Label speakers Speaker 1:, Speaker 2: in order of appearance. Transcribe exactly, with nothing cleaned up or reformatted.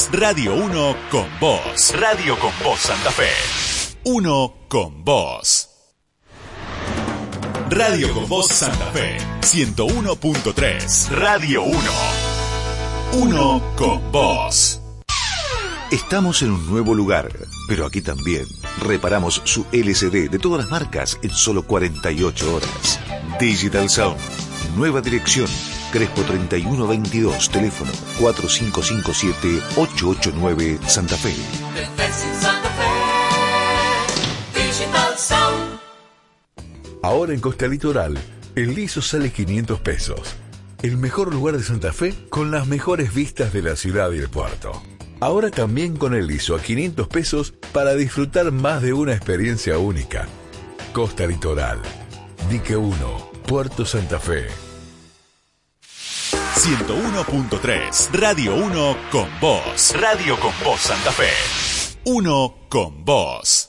Speaker 1: tres. Radio uno con vos. Radio con vos Santa Fe. Uno con vos. Radio con vos Santa Fe. ciento uno punto tres. Radio uno. Uno con vos.
Speaker 2: Estamos en un nuevo lugar, pero aquí también reparamos su L C D de todas las marcas en solo cuarenta y ocho horas. Digital Sound. Nueva dirección. Crespo treinta y uno veintidós. Teléfono cuatro cinco cinco siete ocho ocho nueve Santa Fe.
Speaker 3: Digital Sound.
Speaker 4: Ahora en Costa Litoral, el liso sale quinientos pesos. El mejor lugar de Santa Fe con las mejores vistas de la ciudad y el puerto. Ahora también con el liso a quinientos pesos para disfrutar más de una experiencia única. Costa Litoral, Dique uno, Puerto Santa Fe.
Speaker 1: ciento uno punto tres. Radio uno con vos. Radio con vos Santa Fe. Uno con vos.